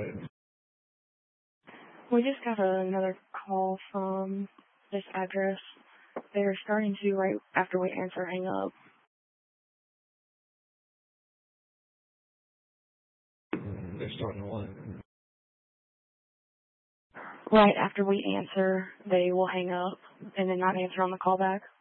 We just got another call from this address. They're starting to, right after we answer, hang up. They're starting to what? Right after we answer, they will hang up and then not answer on the callback.